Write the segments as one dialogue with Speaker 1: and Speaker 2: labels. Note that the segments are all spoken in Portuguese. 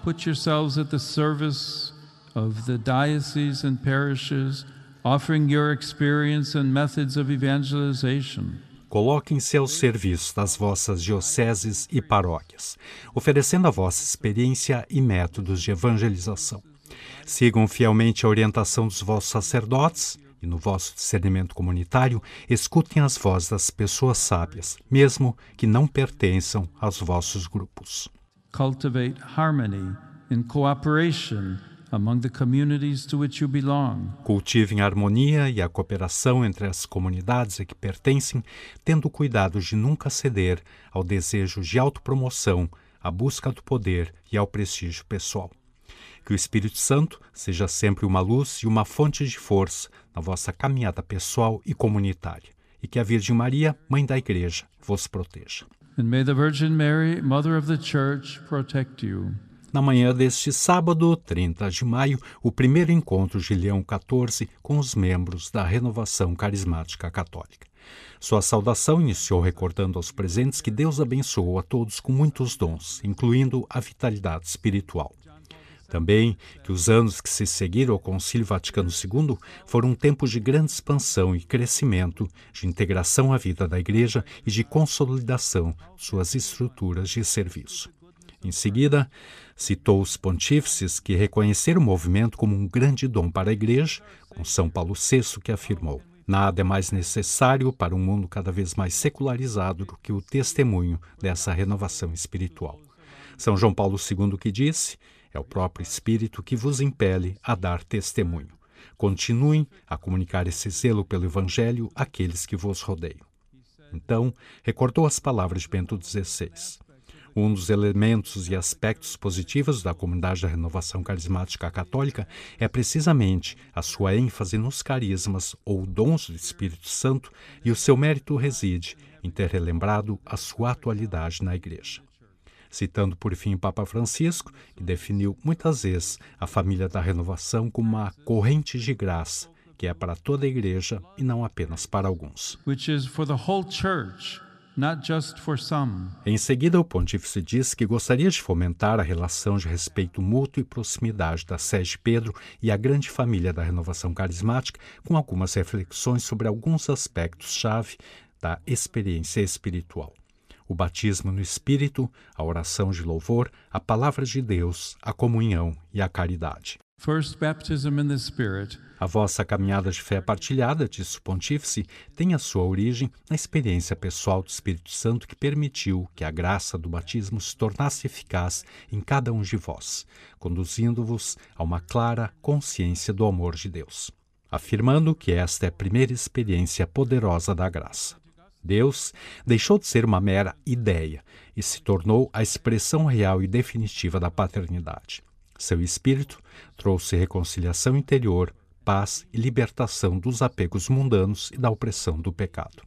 Speaker 1: put yourselves at the service of the dioceses and parishes, offering your experience and methods of evangelization.
Speaker 2: Coloquem-se ao serviço das vossas dioceses e paróquias, oferecendo a vossa experiência e métodos de evangelização. Sigam fielmente a orientação dos vossos sacerdotes e, no vosso discernimento comunitário, escutem as vozes das pessoas sábias, mesmo que não pertençam aos vossos grupos.
Speaker 1: Cultivate harmony and cooperation among the communities to which you belong.
Speaker 2: Cultivem a harmonia e a cooperação entre as comunidades a que pertencem, tendo cuidado de nunca ceder ao desejo de autopromoção, à busca do poder e ao prestígio pessoal. Que o Espírito Santo seja sempre uma luz e uma fonte de força na vossa caminhada pessoal e comunitária, e que a Virgem Maria, Mãe da Igreja, vos proteja.
Speaker 1: And may the Virgin Mary, Mother of the Church, protect you.
Speaker 2: Na manhã deste sábado, 30 de maio, o primeiro encontro de Leão XIV com os membros da Renovação Carismática Católica. Sua saudação iniciou recordando aos presentes que Deus abençoou a todos com muitos dons, incluindo a vitalidade espiritual. Também que os anos que se seguiram ao Concílio Vaticano II foram tempos de grande expansão e crescimento, de integração à vida da Igreja e de consolidação de suas estruturas de serviço. Em seguida, citou os pontífices que reconheceram o movimento como um grande dom para a Igreja, com São Paulo VI que afirmou: nada é mais necessário para um mundo cada vez mais secularizado do que o testemunho dessa renovação espiritual. São João Paulo II que disse: é o próprio Espírito que vos impele a dar testemunho. Continuem a comunicar esse zelo pelo Evangelho àqueles que vos rodeiam. Então, recordou as palavras de Bento XVI. Um dos elementos e aspectos positivos da comunidade da Renovação Carismática Católica é precisamente a sua ênfase nos carismas ou dons do Espírito Santo, e o seu mérito reside em ter relembrado a sua atualidade na Igreja. Citando por fim o Papa Francisco, que definiu muitas vezes a família da renovação como uma corrente de graça, que é para toda a Igreja e não apenas para alguns.
Speaker 1: Which is for the whole church, not just for some.
Speaker 2: Em seguida, o pontífice disse que gostaria de fomentar a relação de respeito mútuo e proximidade da Sé de Pedro e a grande família da renovação carismática, com algumas reflexões sobre alguns aspectos-chave da experiência espiritual. O batismo no Espírito, a oração de louvor, a palavra de Deus, a comunhão e a caridade.
Speaker 1: First, baptism in the Spirit.
Speaker 2: A vossa caminhada de fé partilhada, disse o pontífice, tem a sua origem na experiência pessoal do Espírito Santo que permitiu que a graça do batismo se tornasse eficaz em cada um de vós, conduzindo-vos a uma clara consciência do amor de Deus, afirmando que esta é a primeira experiência poderosa da graça. Deus deixou de ser uma mera ideia e se tornou a expressão real e definitiva da paternidade. Seu Espírito trouxe reconciliação interior, paz e libertação dos apegos mundanos e da opressão do pecado.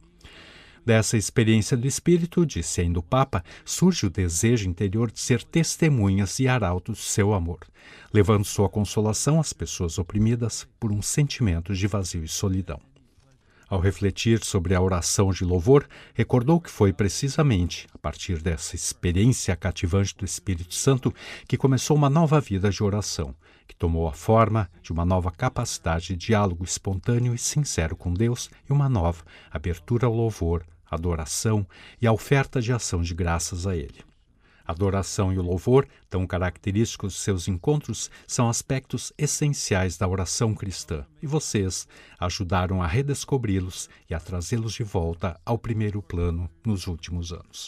Speaker 2: Dessa experiência do Espírito, disse ainda o Papa, surge o desejo interior de ser testemunhas e arautos do seu amor, levando sua consolação às pessoas oprimidas por um sentimento de vazio e solidão. Ao refletir sobre a oração de louvor, recordou que foi precisamente a partir dessa experiência cativante do Espírito Santo que começou uma nova vida de oração, que tomou a forma de uma nova capacidade de diálogo espontâneo e sincero com Deus e uma nova abertura ao louvor, adoração e à oferta de ação de graças a Ele. A adoração e o louvor, tão característicos de seus encontros, são aspectos essenciais da oração cristã, e vocês ajudaram a redescobri-los e a trazê-los de volta ao primeiro plano nos últimos anos.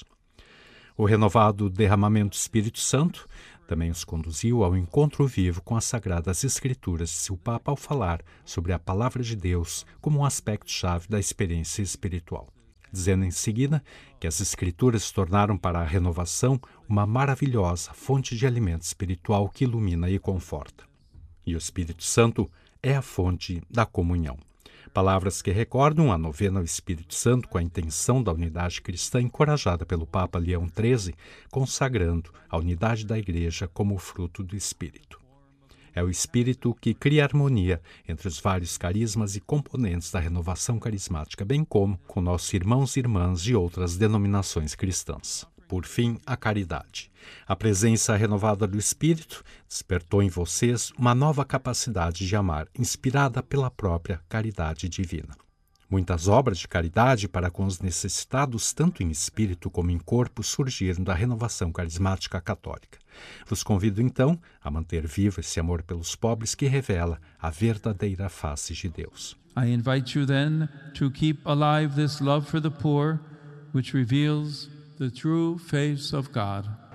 Speaker 2: O renovado derramamento do Espírito Santo também os conduziu ao encontro vivo com as Sagradas Escrituras, disse o Papa ao falar sobre a Palavra de Deus como um aspecto-chave da experiência espiritual, dizendo em seguida que as Escrituras se tornaram para a renovação uma maravilhosa fonte de alimento espiritual que ilumina e conforta. E o Espírito Santo é a fonte da comunhão. Palavras que recordam a novena ao Espírito Santo com a intenção da unidade cristã encorajada pelo Papa Leão XIII, consagrando a unidade da Igreja como fruto do Espírito. É o Espírito que cria harmonia entre os vários carismas e componentes da renovação carismática, bem como com nossos irmãos e irmãs de outras denominações cristãs. Por fim, a caridade. A presença renovada do Espírito despertou em vocês uma nova capacidade de amar, inspirada pela própria caridade divina. Muitas obras de caridade para com os necessitados, tanto em espírito como em corpo, surgiram da renovação carismática católica. Vos convido, então, a manter vivo esse amor pelos pobres que revela a verdadeira face de Deus.
Speaker 1: I invite you then to keep alive this love for the poor, which reveals the true face of God.